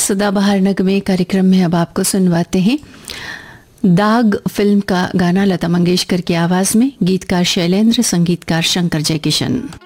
सदाबहार नगमे कार्यक्रम में अब आपको सुनवाते हैं दाग फिल्म का गाना लता मंगेशकर की आवाज में, गीतकार शैलेंद्र, संगीतकार शंकर जयकिशन।